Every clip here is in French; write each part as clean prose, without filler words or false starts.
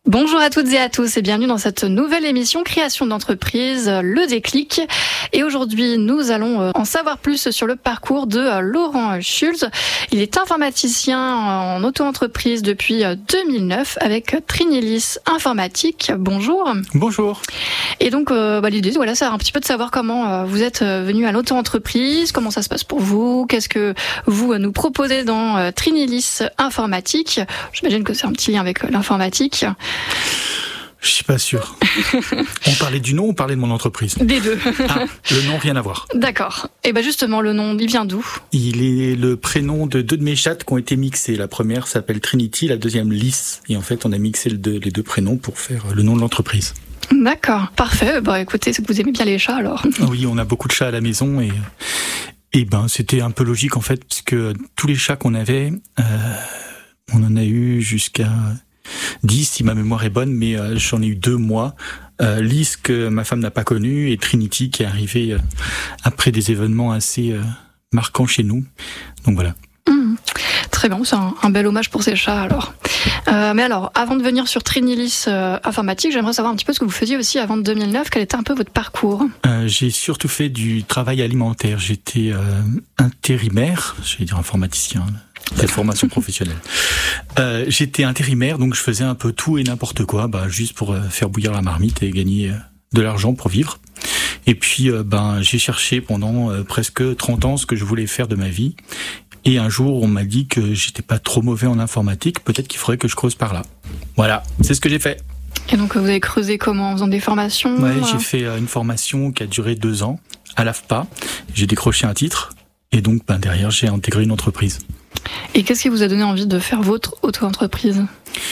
Bonjour à toutes et à tous et bienvenue dans cette nouvelle émission Création d'entreprise, le déclic. Et aujourd'hui, nous allons en savoir plus sur le parcours de Laurent Schulz. Il est informaticien en auto-entreprise depuis 2009 avec Trinilis Informatique. Bonjour. Bonjour. Et donc, l'idée, c'est un petit peu de savoir comment vous êtes venu à l'auto-entreprise, comment ça se passe pour vous, qu'est-ce que vous nous proposez dans Trinilis Informatique. J'imagine que c'est un petit lien avec l'informatique. Je suis pas sûr. On parlait du nom ou on parlait de mon entreprise ? Des deux. Ah, le nom, rien à voir. D'accord. Et justement, le nom, il vient d'où ? Il est le prénom de deux de mes chattes qui ont été mixés. La première s'appelle Trinity, la deuxième Lys. Et en fait, on a mixé les deux prénoms pour faire le nom de l'entreprise. D'accord, parfait. Écoutez, c'est que vous aimez bien les chats alors. Oui, on a beaucoup de chats à la maison et c'était un peu logique en fait, parce que tous les chats qu'on avait, on en a eu jusqu'à 10 si ma mémoire est bonne, mais j'en ai eu 2 moi. Lys que ma femme n'a pas connu et Trinity qui est arrivée après des événements assez marquants chez nous. Donc voilà. Très bien, c'est un bel hommage pour ces chats alors. Mais alors, avant de venir sur Trinilis Informatique, j'aimerais savoir un petit peu ce que vous faisiez aussi avant 2009. Quel était un peu votre parcours ? J'ai surtout fait du travail alimentaire. J'étais intérimaire, j'allais dire informaticien. Cette formation professionnelle. J'étais intérimaire, donc je faisais un peu tout et n'importe quoi, juste pour faire bouillir la marmite et gagner de l'argent pour vivre. Et puis, j'ai cherché pendant presque 30 ans ce que je voulais faire de ma vie. Et un jour, on m'a dit que j'étais pas trop mauvais en informatique, peut-être qu'il faudrait que je creuse par là. Voilà, c'est ce que j'ai fait. Et donc, vous avez creusé comment ? En faisant des formations ? Ouais, j'ai fait une formation qui a duré 2 ans à l'AFPA. J'ai décroché un titre et donc, derrière, j'ai intégré une entreprise. Et qu'est-ce qui vous a donné envie de faire votre auto-entreprise ?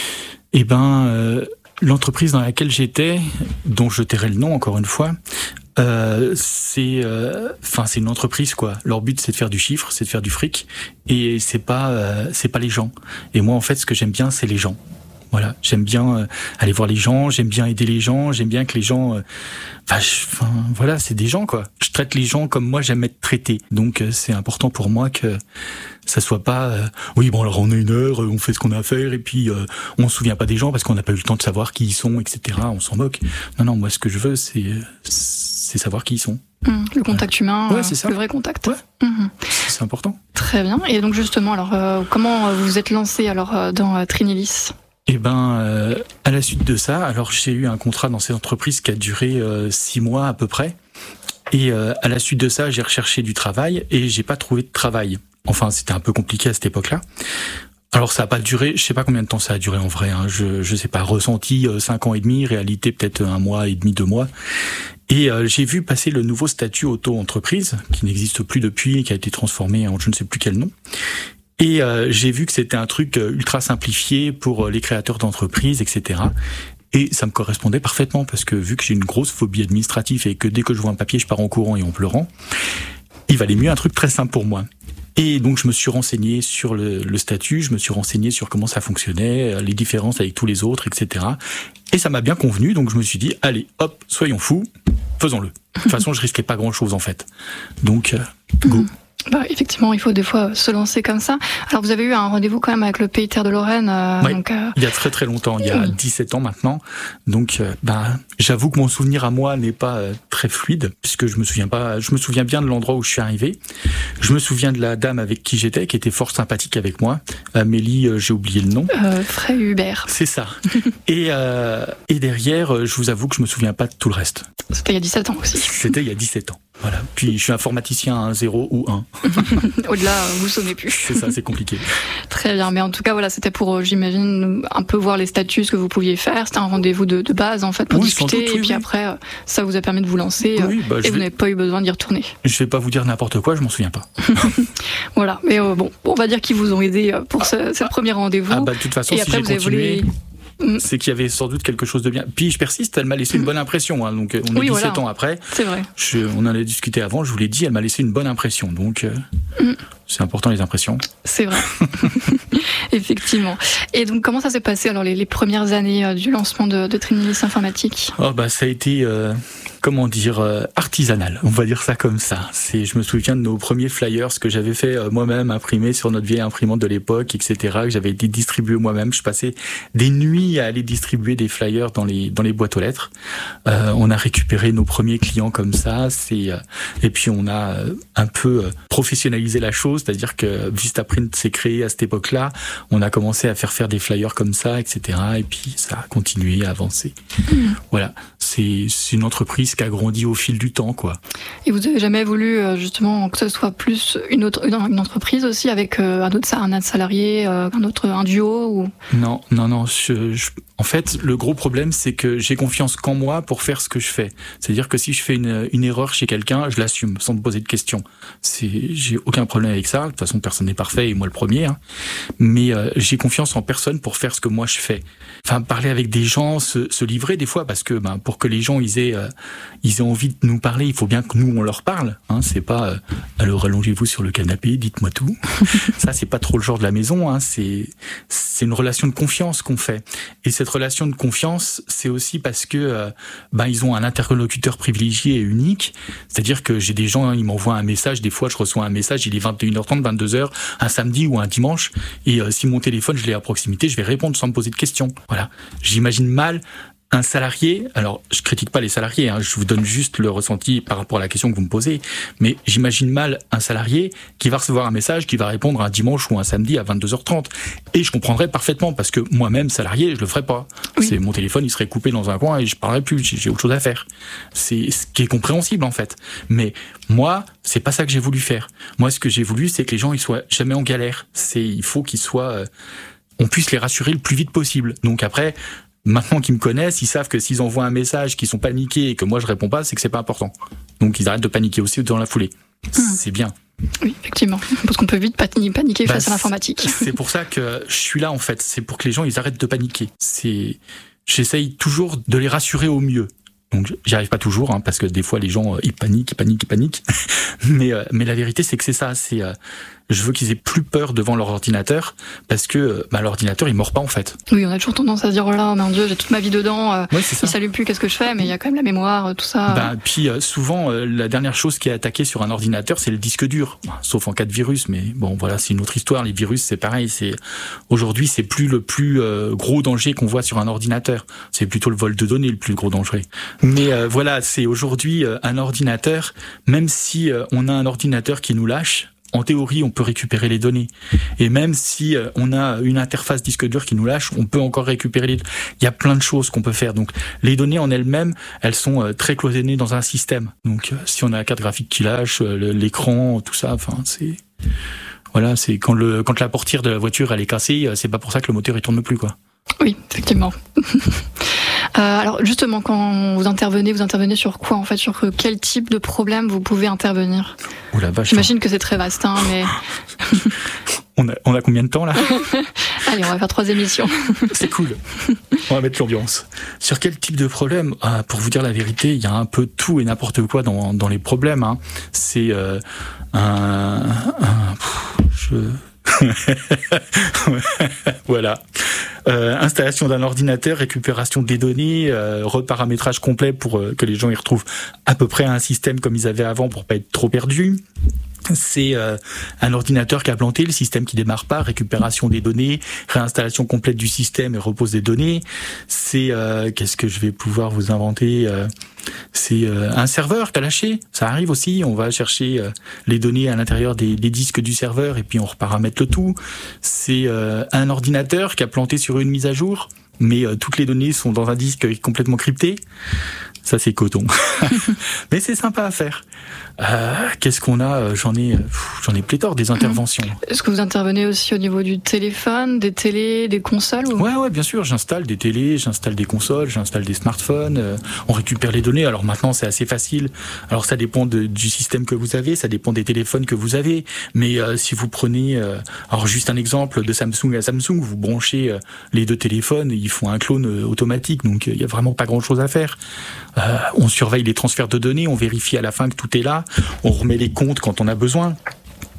L'entreprise dans laquelle j'étais, dont je tairai le nom encore une fois, c'est une entreprise quoi. Leur but c'est de faire du chiffre, c'est de faire du fric, et c'est pas les gens. Et moi en fait, ce que j'aime bien, c'est les gens. Voilà, j'aime bien aller voir les gens, j'aime bien aider les gens, j'aime bien que les gens... c'est des gens, quoi. Je traite les gens comme moi j'aime être traité. Donc c'est important pour moi que ça soit pas... alors on a 1 heure, on fait ce qu'on a à faire, et puis on se souvient pas des gens parce qu'on n'a pas eu le temps de savoir qui ils sont, etc. On s'en moque. Non, moi ce que je veux, c'est savoir qui ils sont. Le contact humain, c'est ça. Le vrai contact. Ouais. C'est important. Très bien. Et donc justement, alors comment vous vous êtes lancé alors dans Trinilis ? À la suite de ça, alors j'ai eu un contrat dans cette entreprise qui a duré 6 mois à peu près. Et à la suite de ça, j'ai recherché du travail et j'ai pas trouvé de travail. Enfin, c'était un peu compliqué à cette époque-là. Alors ça a pas duré, je sais pas combien de temps ça a duré en vrai, je sais pas, ressenti 5 ans et demi, réalité peut-être 1 mois et demi, 2 mois. Et j'ai vu passer le nouveau statut auto-entreprise, qui n'existe plus depuis, qui a été transformé en je ne sais plus quel nom. Et j'ai vu que c'était un truc ultra simplifié pour les créateurs d'entreprises, etc. Et ça me correspondait parfaitement, parce que vu que j'ai une grosse phobie administrative et que dès que je vois un papier, je pars en courant et en pleurant, il valait mieux un truc très simple pour moi. Et donc je me suis renseigné sur le statut, je me suis renseigné sur comment ça fonctionnait, les différences avec tous les autres, etc. Et ça m'a bien convenu, donc je me suis dit, allez, hop, soyons fous, faisons-le. De toute façon, je risquais pas grand-chose en fait. Donc, go. Effectivement, il faut des fois se lancer comme ça. Alors, vous avez eu un rendez-vous quand même avec le Pays Terre de Lorraine. Oui, il y a très très longtemps, il y a 17 ans maintenant. Donc, j'avoue que mon souvenir à moi n'est pas très fluide, puisque je me souviens bien de l'endroit où je suis arrivé. Je me souviens de la dame avec qui j'étais, qui était fort sympathique avec moi. Amélie, j'ai oublié le nom. Frey Hubert. C'est ça. Et derrière, je vous avoue que je me souviens pas de tout le reste. C'était il y a 17 ans aussi. C'était il y a 17 ans. Voilà. Puis je suis informaticien 0 ou 1. Au-delà, vous sonnez plus. C'est ça, c'est compliqué. Très bien, mais en tout cas, voilà, c'était pour, j'imagine, un peu voir les statuts, ce que vous pouviez faire. C'était un rendez-vous de base, en fait, pour discuter. Doute, oui, et puis après, ça vous a permis de vous lancer. Et vous n'avez pas eu besoin d'y retourner. Je vais pas vous dire n'importe quoi, je m'en souviens pas. Voilà, mais on va dire qu'ils vous ont aidé pour ce premier rendez-vous. De toute façon, et si après, j'ai continué... c'est qu'il y avait sans doute quelque chose de bien. Puis je persiste, elle m'a laissé une bonne impression. Donc on est 17 ans après. C'est vrai. On en a discuté avant, je vous l'ai dit, elle m'a laissé une bonne impression. Donc C'est important les impressions. C'est vrai. Effectivement. Et donc, comment ça s'est passé alors les premières années du lancement de Trinilis Informatique ? Ça a été, artisanal. On va dire ça comme ça. Je me souviens de nos premiers flyers que j'avais fait moi-même, imprimés sur notre vieille imprimante de l'époque, etc., que j'avais été distribué moi-même. Je passais des nuits à aller distribuer des flyers dans les boîtes aux lettres. On a récupéré nos premiers clients comme ça. Et puis on a un peu professionnalisé la chose, c'est-à-dire que Vistaprint s'est créé à cette époque-là. On a commencé à faire des flyers comme ça, etc. Et puis ça a continué à avancer. Voilà, c'est une entreprise qui a grandi au fil du temps, quoi. Et vous avez jamais voulu justement que ce soit plus une entreprise aussi avec un autre salarié, un duo ou... Non. En fait, le gros problème, c'est que j'ai confiance qu'en moi pour faire ce que je fais. C'est-à-dire que si je fais une erreur chez quelqu'un, je l'assume sans me poser de questions. J'ai aucun problème avec ça. De toute façon, personne n'est parfait et moi le premier. Hein. Mais j'ai confiance en personne pour faire ce que moi je fais. Enfin, parler avec des gens, se livrer des fois, parce que pour que les gens ils aient envie de nous parler, il faut bien que nous on leur parle. Hein. C'est pas alors allongez-vous sur le canapé, dites-moi tout. Ça, c'est pas trop le genre de la maison. Hein. C'est une relation de confiance qu'on fait. Et cette relation de confiance, c'est aussi parce que ils ont un interlocuteur privilégié et unique. C'est-à-dire que j'ai des gens, ils m'envoient un message. Des fois, je reçois un message, il est 21h30, 22h, un samedi ou un dimanche. Et si mon téléphone, je l'ai à proximité, je vais répondre sans me poser de questions. Voilà. J'imagine mal un salarié, alors je critique pas les salariés, hein, je vous donne juste le ressenti par rapport à la question que vous me posez, mais j'imagine mal un salarié qui va recevoir un message, qui va répondre un dimanche ou un samedi à 22h30. Et je comprendrais parfaitement, parce que moi-même, salarié, je le ferais pas. Oui. Mon téléphone, il serait coupé dans un coin et je parlerais plus, j'ai autre chose à faire. C'est ce qui est compréhensible, en fait. Mais moi, c'est pas ça que j'ai voulu faire. Moi, ce que j'ai voulu, c'est que les gens, ils soient jamais en galère. Il faut qu'ils soient, on puisse les rassurer le plus vite possible. Donc après, maintenant qu'ils me connaissent, ils savent que s'ils envoient un message, qu'ils sont paniqués et que moi je réponds pas, c'est que c'est pas important. Donc ils arrêtent de paniquer aussi dans la foulée. C'est bien. Oui, effectivement. Parce qu'on peut vite paniquer face à l'informatique. C'est pour ça que je suis là, en fait. C'est pour que les gens, ils arrêtent de paniquer. J'essaye toujours de les rassurer au mieux. Donc j'y arrive pas toujours, hein, parce que des fois les gens ils paniquent. Mais la vérité, c'est que c'est ça. Je veux qu'ils aient plus peur devant leur ordinateur, parce que l'ordinateur il mord pas, en fait. Oui, on a toujours tendance à se dire oh là, mon Dieu, j'ai toute ma vie dedans. Ouais, c'est ça. Il s'allume plus, qu'est-ce que je fais ? Mais il y a quand même la mémoire, tout ça. Puis souvent la dernière chose qui est attaquée sur un ordinateur, c'est le disque dur. Sauf en cas de virus, mais bon voilà, c'est une autre histoire. Les virus, c'est pareil. Aujourd'hui, c'est plus le plus gros danger qu'on voit sur un ordinateur. C'est plutôt le vol de données le plus gros danger. Mais voilà, c'est aujourd'hui un ordinateur. Même si on a un ordinateur qui nous lâche, en théorie, on peut récupérer les données. Et même si on a une interface disque dur qui nous lâche, on peut encore récupérer les... Il y a plein de choses qu'on peut faire. Donc, les données en elles-mêmes, elles sont très cloisonnées dans un système. Donc, si on a la carte graphique qui lâche, l'écran, tout ça, enfin, c'est... Voilà, c'est quand la portière de la voiture, elle est cassée, c'est pas pour ça que le moteur, il tourne plus, quoi. Oui, effectivement. Alors justement, quand vous intervenez sur quoi, en fait, sur quel type de problème vous pouvez intervenir ? Oh la vache. J'imagine que c'est très vaste, hein, mais... on a combien de temps là ? Allez, on va faire 3 émissions. C'est cool. On va mettre l'ambiance. Sur quel type de problème ? Pour vous dire la vérité, il y a un peu tout et n'importe quoi dans les problèmes. Hein. C'est voilà. Installation d'un ordinateur, récupération des données, reparamétrage complet pour que les gens y retrouvent à peu près un système comme ils avaient avant pour pas être trop perdus. C'est un ordinateur qui a planté, le système qui démarre pas, récupération des données, réinstallation complète du système et repose des données. C'est qu'est-ce que je vais pouvoir vous inventer ? C'est un serveur qui a lâché, ça arrive aussi. On va chercher les données à l'intérieur des disques du serveur et puis on reparamètre le tout. C'est un ordinateur qui a planté sur une mise à jour, mais toutes les données sont dans un disque complètement crypté. Ça, c'est coton. Mais c'est sympa à faire. Qu'est-ce qu'on a ? J'en ai pléthore des interventions. Est-ce que vous intervenez aussi au niveau du téléphone, des télés, des consoles ou... Ouais, bien sûr. J'installe des télés, j'installe des consoles, j'installe des smartphones. On récupère les données. Alors maintenant, c'est assez facile. Alors ça dépend du système que vous avez, ça dépend des téléphones que vous avez. Mais si vous prenez, alors juste un exemple de Samsung à Samsung, vous branchez les 2 téléphones, ils font un clone automatique. Donc il y a vraiment pas grand-chose à faire. On surveille les transferts de données, on vérifie à la fin que tout est là, on remet les comptes quand on a besoin.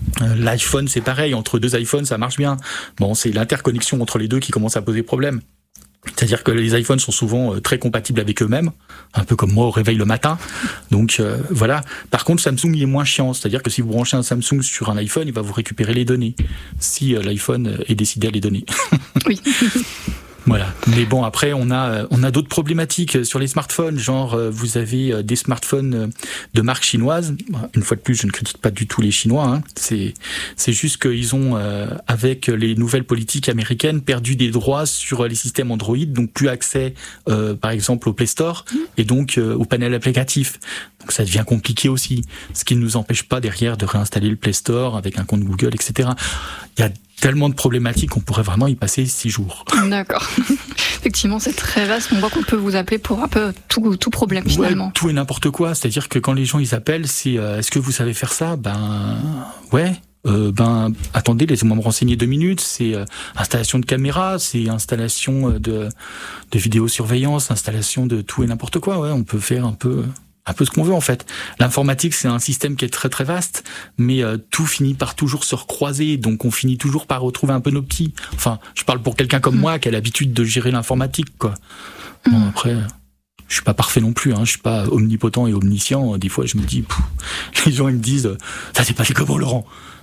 L'iPhone, c'est pareil, entre 2 iPhones, ça marche bien. Bon, c'est l'interconnexion entre les 2 qui commence à poser problème. C'est-à-dire que les iPhones sont souvent très compatibles avec eux-mêmes, un peu comme moi au réveil le matin. Donc voilà. Par contre, Samsung il est moins chiant. C'est-à-dire que si vous branchez un Samsung sur un iPhone, il va vous récupérer les données. Si l'iPhone est décidé à les donner. Oui. Voilà. Mais bon, après, on a d'autres problématiques sur les smartphones. Genre, vous avez des smartphones de marque chinoise. Une fois de plus, je ne critique pas du tout les Chinois. Hein. C'est juste qu'ils ont, avec les nouvelles politiques américaines, perdu des droits sur les systèmes Android, donc plus accès, par exemple, au Play Store et donc au panel applicatif. Donc ça devient compliqué aussi. Ce qui ne nous empêche pas derrière de réinstaller le Play Store avec un compte Google, etc. Il y a tellement de problématiques qu'on pourrait vraiment y passer 6 jours. D'accord. Effectivement, c'est très vaste. On voit qu'on peut vous appeler pour un peu tout problème finalement. Ouais, tout et n'importe quoi. C'est-à-dire que quand les gens ils appellent, c'est est-ce que vous savez faire ça ? Ouais. Attendez, laissez-moi me renseigner 2 minutes. C'est installation de caméra, c'est installation de vidéosurveillance, installation de tout et n'importe quoi. Ouais, on peut faire un peu ce qu'on veut en fait. L'informatique, c'est un système qui est très très vaste, mais tout finit par toujours se recroiser, donc on finit toujours par retrouver un peu nos petits. Enfin, je parle pour quelqu'un comme moi qui a l'habitude de gérer l'informatique, quoi. Bon, après, je suis pas parfait non plus, hein. Je suis pas omnipotent et omniscient. Des fois, je me dis, les gens ils me disent, ça s'est passé comment, Laurent ?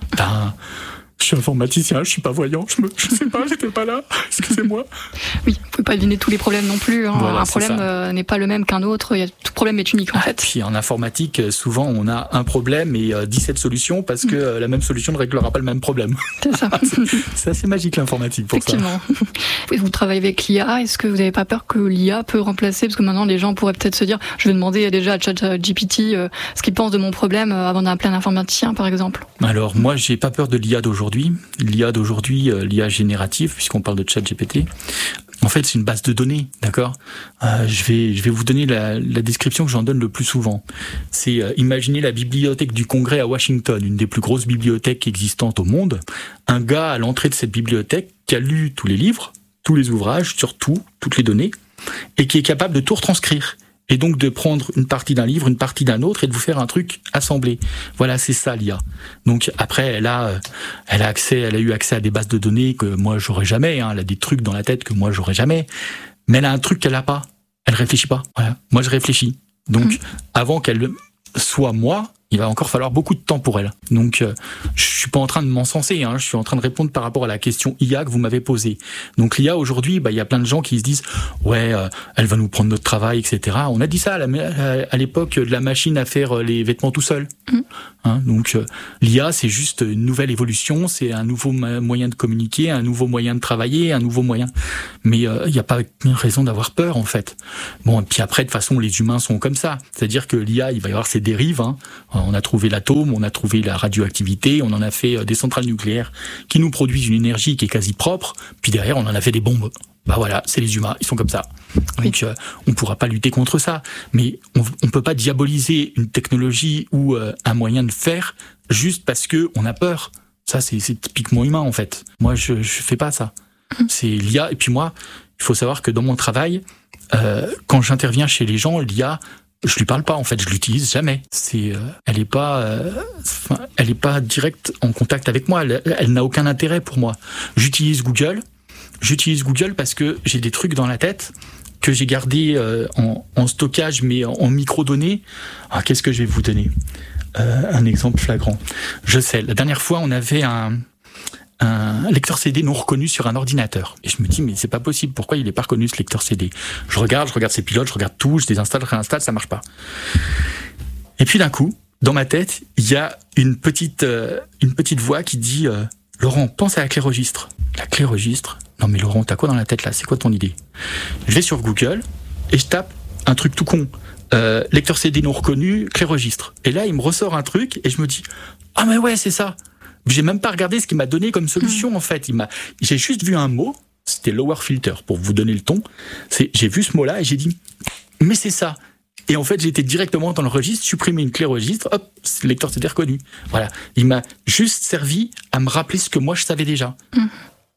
Je suis informaticien, je suis pas voyant, je sais pas, j'étais pas là, excusez-moi. Oui, vous pouvez pas deviner tous les problèmes non plus. Hein. Voilà, un problème n'est pas le même qu'un autre. Tout problème est unique en fait. Puis en informatique, souvent on a un problème et 17 solutions parce que la même solution ne réglera pas le même problème. C'est ça. C'est assez magique l'informatique pour ça. Effectivement. Vous travaillez avec l'IA. Est-ce que vous n'avez pas peur que l'IA peut remplacer ? Parce que maintenant les gens pourraient peut-être se dire, je vais demander déjà à ChatGPT ce qu'il pense de mon problème avant d'appeler un informaticien par exemple. Alors moi j'ai pas peur de l'IA d'aujourd'hui. L'IA d'aujourd'hui, l'IA générative, puisqu'on parle de ChatGPT, en fait, c'est une base de données, d'accord ? Je vais vous donner la description que j'en donne le plus souvent. C'est imaginez la bibliothèque du Congrès à Washington, une des plus grosses bibliothèques existantes au monde. Un gars à l'entrée de cette bibliothèque qui a lu tous les livres, tous les ouvrages, surtout toutes les données, et qui est capable de tout retranscrire. Et donc de prendre une partie d'un livre, une partie d'un autre, et de vous faire un truc assemblé. Voilà, c'est ça l'IA. Donc après, elle a eu accès à des bases de données que moi j'aurais jamais. Hein. Elle a des trucs dans la tête que moi j'aurais jamais. Mais elle a un truc qu'elle a pas. Elle réfléchit pas. Voilà. Moi je réfléchis. Donc avant qu'elle soit moi, il va encore falloir beaucoup de temps pour elle. Donc, je suis pas en train de m'encenser, hein, je suis en train de répondre par rapport à la question IA que vous m'avez posée. Donc, l'IA, aujourd'hui, il y a plein de gens qui se disent « Ouais, elle va nous prendre notre travail, etc. » On a dit ça à l'époque de la machine à faire les vêtements tout seul. Hein, donc, l'IA, c'est juste une nouvelle évolution, c'est un nouveau moyen de communiquer, un nouveau moyen de travailler, un nouveau moyen. Mais il n'y a pas raison d'avoir peur, en fait. Bon, et puis après, de toute façon, les humains sont comme ça. C'est-à-dire que l'IA, il va y avoir ses dérives, hein. On a trouvé l'atome, on a trouvé la radioactivité, on en a fait des centrales nucléaires qui nous produisent une énergie qui est quasi propre, puis derrière on en a fait des bombes. Bah voilà, c'est les humains, ils sont comme ça. Donc on pourra pas lutter contre ça, mais on peut pas diaboliser une technologie ou un moyen de faire juste parce que on a peur. Ça c'est typiquement humain en fait. Moi je fais pas ça. C'est l'IA, et puis moi, il faut savoir que dans mon travail, quand j'interviens chez les gens, l'IA, je lui parle pas en fait, je l'utilise jamais. Elle est pas direct en contact avec moi. Elle n'a aucun intérêt pour moi. J'utilise Google parce que j'ai des trucs dans la tête que j'ai gardés en stockage, mais en micro-données. Alors, qu'est-ce que je vais vous donner ? Un exemple flagrant. Je sais, la dernière fois, on avait un lecteur CD non reconnu sur un ordinateur. Et je me dis, mais c'est pas possible, pourquoi il est pas reconnu ce lecteur CD ? Je regarde ses pilotes, je regarde tout, je désinstalle, je réinstalle, ça marche pas. Et puis d'un coup, dans ma tête, il y a une petite voix qui dit Laurent, pense à la clé registre. La clé registre ? Non mais Laurent, t'as quoi dans la tête là ? C'est quoi ton idée ? Je vais sur Google et je tape un truc tout con. Lecteur CD non reconnu, clé registre. Et là, il me ressort un truc et je me dis, ah mais ouais, c'est ça. J'ai même pas regardé ce qu'il m'a donné comme solution en fait. J'ai juste vu un mot, c'était lower filter pour vous donner le ton. J'ai vu ce mot-là et j'ai dit, mais c'est ça. Et en fait, j'étais directement dans le registre, supprimer une clé registre, hop, le lecteur CD reconnu. Voilà, il m'a juste servi à me rappeler ce que moi je savais déjà.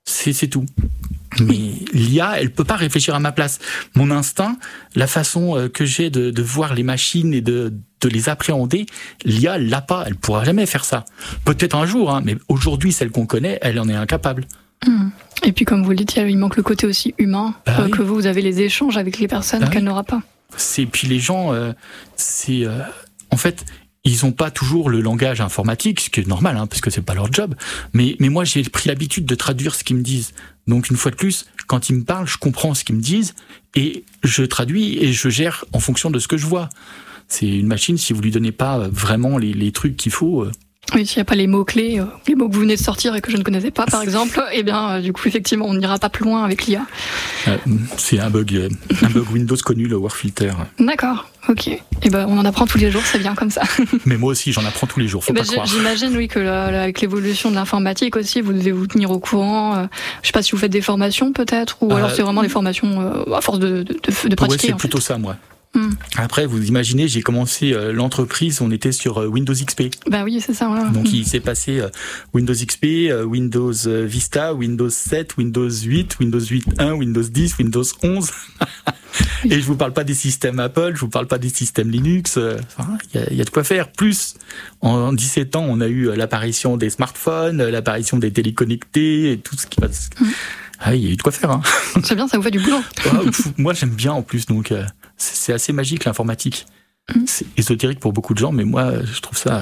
c'est tout. Mais l'IA, elle peut pas réfléchir à ma place. Mon instinct, la façon que j'ai de voir les machines et de les appréhender, l'IA l'a pas. Elle pourra jamais faire ça. Peut-être un jour, hein, mais aujourd'hui, celle qu'on connaît, elle en est incapable. Et puis, comme vous le dites, il manque le côté aussi humain, oui. Que vous avez les échanges avec les personnes qu'elle n'aura pas. Puis les gens, en fait, ils n'ont pas toujours le langage informatique, ce qui est normal, hein, parce que c'est pas leur job. Mais moi, j'ai pris l'habitude de traduire ce qu'ils me disent. Donc, une fois de plus, quand ils me parlent, je comprends ce qu'ils me disent et je traduis et je gère en fonction de ce que je vois. C'est une machine, si vous lui donnez pas vraiment les trucs qu'il faut. Oui, s'il n'y a pas les mots-clés, les mots que vous venez de sortir et que je ne connaissais pas, par exemple, eh bien, du coup, effectivement, on n'ira pas plus loin avec l'IA. C'est un bug Windows connu, le WarFilter. D'accord, ok. Et ben, on en apprend tous les jours, c'est bien comme ça. Mais moi aussi, j'en apprends tous les jours, faut pas croire. J'imagine, oui, que avec l'évolution de l'informatique aussi, vous devez vous tenir au courant. Je sais pas si vous faites des formations, peut-être, ou alors c'est vraiment des formations à force de pratiquer. Ouais, c'est plutôt ça, moi. Après, vous imaginez, j'ai commencé l'entreprise, on était sur Windows XP. Bah oui, c'est ça. Voilà. Donc il s'est passé Windows XP, Windows Vista, Windows 7, Windows 8, Windows 8.1, Windows 10, Windows 11. Et je vous parle pas des systèmes Apple, je vous parle pas des systèmes Linux. Il y a de quoi faire. Plus, en 17 ans, on a eu l'apparition des smartphones, l'apparition des téléconnectés et tout ce qui va. Ah, il y a eu de quoi faire. Hein. C'est bien, ça vous fait du boulot. Moi, j'aime bien en plus, donc c'est assez magique l'informatique. C'est ésotérique pour beaucoup de gens, mais moi, je trouve ça.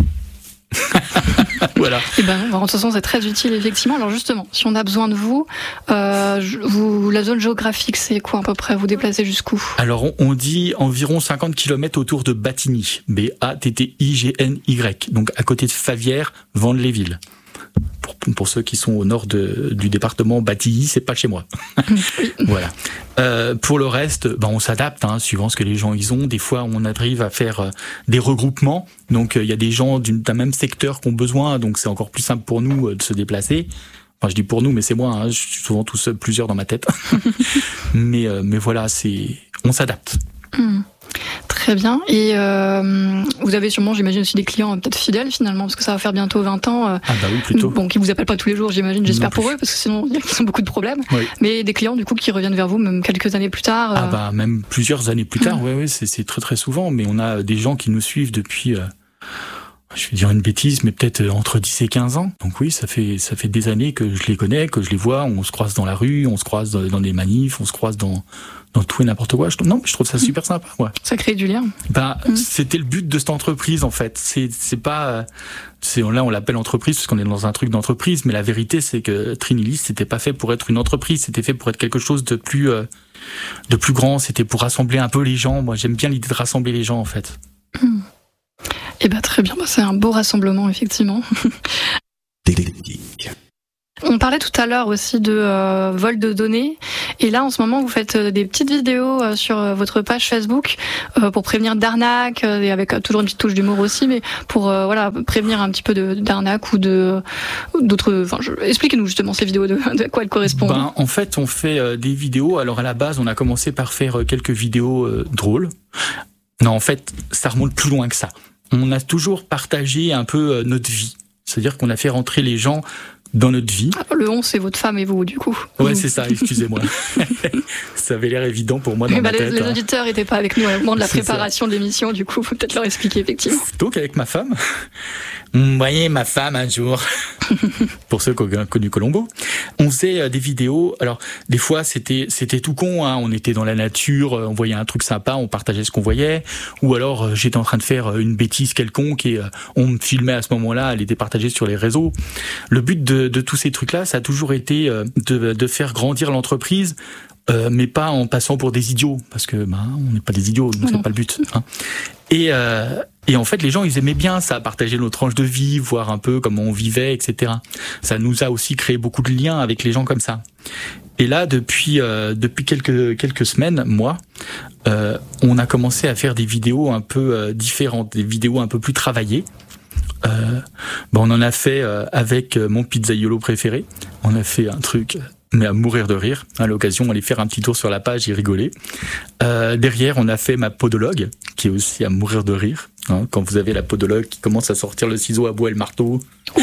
Voilà. Et ben, de toute façon, c'est très utile, effectivement. Alors justement, si on a besoin de vous, la zone géographique, c'est quoi à peu près? Vous déplacez jusqu'où? Alors, on dit environ 50 km autour de Battigny, Battigny, donc à côté de Favières, Vannes-les-Villes. Pour ceux qui sont au nord du département Battilly, c'est pas chez moi. Voilà. Pour le reste, on s'adapte, hein, suivant ce que les gens ils ont. Des fois, on arrive à faire des regroupements. Donc, il y a des gens d'un même secteur qui ont besoin, donc c'est encore plus simple pour nous de se déplacer. Enfin, je dis pour nous, mais c'est moi. Hein, je suis souvent tout seul, plusieurs dans ma tête. mais voilà, on s'adapte. Très bien. Et vous avez sûrement, j'imagine, aussi des clients peut-être fidèles finalement, parce que ça va faire bientôt 20 ans. Ah bah oui, plutôt. Bon, qui vous appellent pas tous les jours, j'imagine, j'espère pour eux, parce que sinon ils ont beaucoup de problèmes. Oui. Mais des clients du coup qui reviennent vers vous même quelques années plus tard. Ah bah même plusieurs années plus tard. Ouais, c'est très très souvent. Mais on a des gens qui nous suivent depuis. Je vais dire une bêtise, mais peut-être entre 10 et 15 ans. Donc oui, ça fait des années que je les connais, que je les vois. On se croise dans la rue, on se croise dans des manifs, on se croise dans tout et n'importe quoi. Je trouve ça super sympa. Ouais. Ça crée du lien. C'était le but de cette entreprise, en fait. Là, on l'appelle entreprise parce qu'on est dans un truc d'entreprise, mais la vérité, c'est que Trinilis, c'était pas fait pour être une entreprise, c'était fait pour être quelque chose de plus grand. C'était pour rassembler un peu les gens. Moi, j'aime bien l'idée de rassembler les gens, en fait. Eh ben très bien, c'est un beau rassemblement, effectivement. On parlait tout à l'heure aussi de vol de données, et là en ce moment vous faites des petites vidéos sur votre page Facebook pour prévenir d'arnaques, et avec toujours une petite touche d'humour aussi, mais pour prévenir un petit peu d'arnaques ou d'autres. Expliquez-nous justement ces vidéos, de quoi elles correspondent. En fait, on fait des vidéos. Alors à la base, on a commencé par faire quelques vidéos drôles. Non, en fait, ça remonte plus loin que ça. On a toujours partagé un peu notre vie. C'est-à-dire qu'on a fait rentrer les gens dans notre vie. Le 11, c'est votre femme et vous, du coup. Ouais, c'est ça, excusez-moi. Ça avait l'air évident pour moi dans ma tête. Les auditeurs n'étaient pas avec nous au moment de la préparation de l'émission, du coup, faut peut-être leur expliquer, effectivement. Donc, avec ma femme, vous voyez ma femme un jour, pour ceux qui ont connu Colombo, on faisait des vidéos. Alors, des fois, c'était tout con, hein. On était dans la nature, on voyait un truc sympa, on partageait ce qu'on voyait. Ou alors, j'étais en train de faire une bêtise quelconque et on me filmait à ce moment-là, elle était partagée sur les réseaux. Le but de tous ces trucs-là, ça a toujours été de faire grandir l'entreprise, mais pas en passant pour des idiots, parce que on n'est pas des idiots, donc c'est pas le but. Hein. Et en fait, les gens, ils aimaient bien ça, partager nos tranches de vie, voir un peu comment on vivait, etc. Ça nous a aussi créé beaucoup de liens avec les gens comme ça. Et là, depuis quelques semaines, on a commencé à faire des vidéos un peu différentes, des vidéos un peu plus travaillées. On en a fait avec mon pizzaïolo préféré. On a fait un truc, mais à mourir de rire. À l'occasion, on allait faire un petit tour sur la page et rigoler. Derrière, on a fait ma podologue, qui est aussi à mourir de rire. Hein, quand vous avez la podologue qui commence à sortir le ciseau à bois et le marteau,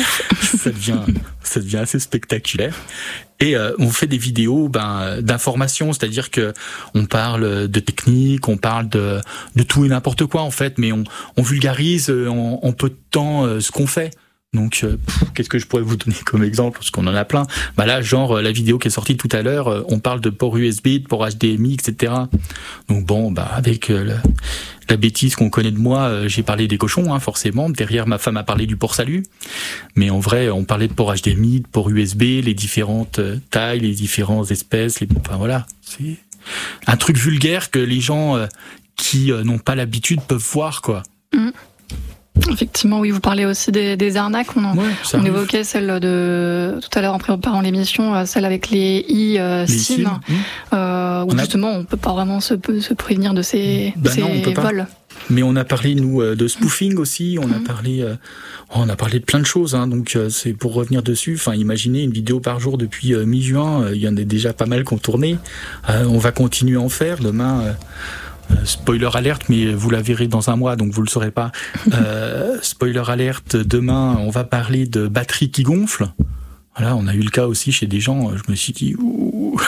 ça devient assez spectaculaire. Et on fait des vidéos d'information, c'est-à-dire que on parle de technique, on parle de tout et n'importe quoi en fait, mais on vulgarise en peu de temps ce qu'on fait. Donc, qu'est-ce que je pourrais vous donner comme exemple, parce qu'on en a plein. Là, genre la vidéo qui est sortie tout à l'heure, on parle de port USB, de port HDMI, etc. Donc bon, avec la bêtise qu'on connaît de moi, j'ai parlé des cochons, hein, forcément. Derrière, ma femme a parlé du port salut. Mais en vrai, on parlait de port HDMI, de port USB, les différentes tailles, les différentes espèces. Enfin voilà, c'est un truc vulgaire que les gens qui n'ont pas l'habitude peuvent voir, quoi. Mmh. Effectivement, oui, vous parlez aussi des arnaques. On évoquait celle de tout à l'heure en préparant l'émission, celle avec les SIM, où justement on peut pas vraiment se prévenir de ces vols. Mais on a parlé, nous, de spoofing aussi, on a parlé de plein de choses, hein, donc c'est pour revenir dessus. Enfin, imaginez une vidéo par jour depuis mi-juin, il y en a déjà pas mal qui ont tourné. On va continuer à en faire demain. Spoiler alerte, mais vous la verrez dans un mois, donc vous le saurez pas. Spoiler alerte, demain, on va parler de batteries qui gonflent. Voilà, on a eu le cas aussi chez des gens, je me suis dit, ouh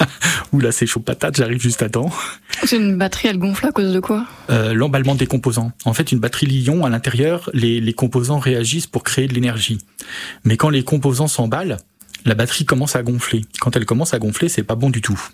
là c'est chaud patate, j'arrive juste à temps. C'est une batterie, elle gonfle à cause de quoi ? L'emballement des composants. En fait, une batterie Li-ion, à l'intérieur, les composants réagissent pour créer de l'énergie. Mais quand les composants s'emballent, la batterie commence à gonfler. Quand elle commence à gonfler, c'est pas bon du tout.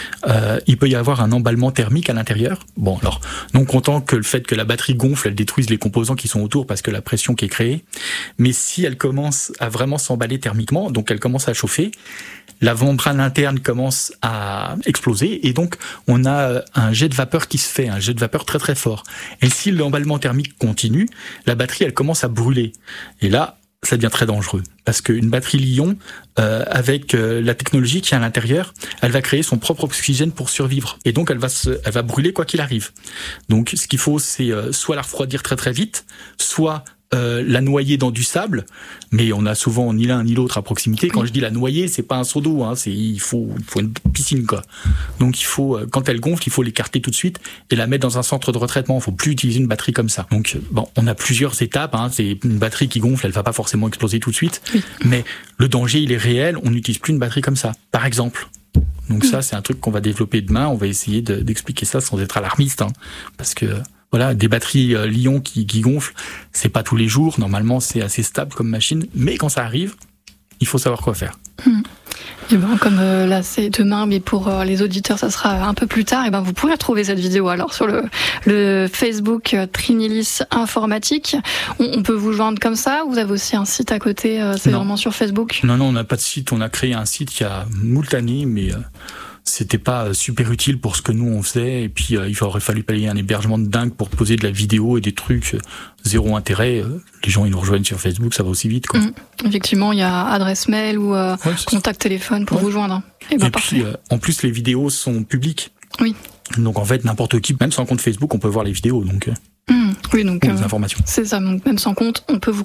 Il peut y avoir un emballement thermique à l'intérieur. Bon, alors, non content que le fait que la batterie gonfle, elle détruise les composants qui sont autour parce que la pression qui est créée. Mais si elle commence à vraiment s'emballer thermiquement, donc elle commence à chauffer, la membrane interne commence à exploser et donc on a un jet de vapeur qui se fait, un jet de vapeur très très fort. Et si l'emballement thermique continue, la batterie, elle commence à brûler. Et là, ça devient très dangereux parce qu'une batterie Li-ion, avec la technologie qui est à l'intérieur, elle va créer son propre oxygène pour survivre et donc elle va brûler quoi qu'il arrive. Donc ce qu'il faut, c'est soit la refroidir très très vite, soit la noyer dans du sable, mais on a souvent ni l'un ni l'autre à proximité. Quand je dis la noyer, c'est pas un seau d'eau, hein, il faut une piscine, quoi. Donc il faut, quand elle gonfle, il faut l'écarter tout de suite et la mettre dans un centre de retraitement. Il faut plus utiliser une batterie comme ça. Donc bon, on a plusieurs étapes, hein. C'est une batterie qui gonfle, elle va pas forcément exploser tout de suite, mais le danger il est réel. On n'utilise plus une batterie comme ça, par exemple. Donc ça, c'est un truc qu'on va développer demain. On va essayer d'expliquer ça sans être alarmiste, hein, parce que voilà, des batteries Li-ion qui gonflent, c'est pas tous les jours. Normalement, c'est assez stable comme machine. Mais quand ça arrive, il faut savoir quoi faire. Et comme là, c'est demain, mais pour les auditeurs, ça sera un peu plus tard. Et vous pourrez retrouver cette vidéo alors sur le Facebook Trinilis Informatique. On peut vous joindre comme ça. Vous avez aussi un site à côté. C'est vraiment sur Facebook ? Non, on n'a pas de site. On a créé un site il y a moult années, mais c'était pas super utile pour ce que nous on faisait, et puis il aurait fallu payer un hébergement de dingue pour poser de la vidéo et des trucs zéro intérêt. Les gens ils nous rejoignent sur Facebook, ça va aussi vite, quoi. Effectivement, il y a adresse mail ou contact téléphone pour vous joindre. Et puis en plus les vidéos sont publiques. Oui. Donc en fait n'importe qui, même sans compte Facebook, on peut voir les vidéos. Donc oui, donc des informations. C'est ça. Donc même sans compte, on peut vous